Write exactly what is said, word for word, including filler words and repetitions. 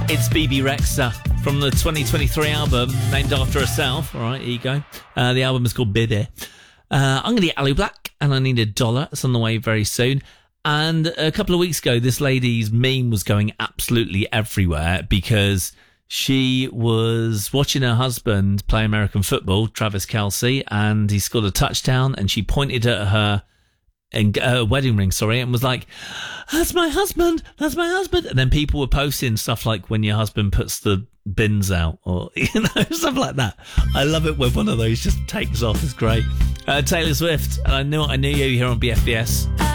It's Bebe Rexha from the twenty twenty-three album named after herself. All right, here you go. Uh, the album is called Bebe. Uh, I'm going to get Alu Black, and I need a dollar. It's on the way very soon. And a couple of weeks ago, this lady's meme was going absolutely everywhere because she was watching her husband play American football, Travis Kelce, and he scored a touchdown, and she pointed at her and uh, wedding ring, sorry, and was like, "That's my husband, that's my husband." And then people were posting stuff like when your husband puts the bins out, or you know, stuff like that. I love it when one of those just takes off. It's great. Uh, Taylor Swift, and I knew I knew you here on B F B S.